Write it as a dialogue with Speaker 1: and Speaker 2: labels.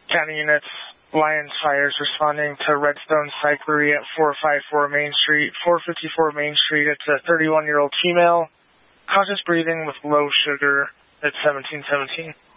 Speaker 1: County units, Lions Fires responding to Redstone Cyclery at 454 Main Street, 454 Main Street. It's a 31-year-old female, cautious breathing with low sugar at 1717.